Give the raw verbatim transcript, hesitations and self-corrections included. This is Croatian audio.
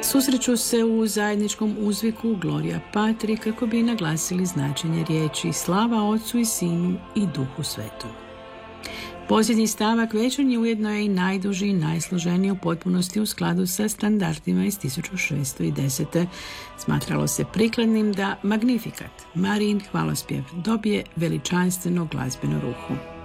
Susreću se u zajedničkom uzviku Gloria Patri kako bi naglasili značenje riječi Slava Otcu i Sinu i Duhu Svetom. Posljednji stavak večernji ujedno je i najduži i najsloženiji u potpunosti u skladu sa standardima iz tisuću šessto deset. Smatralo se prikladnim da Magnificat, Marijin hvalospjev, dobije veličanstvenu glazbenu ruhu.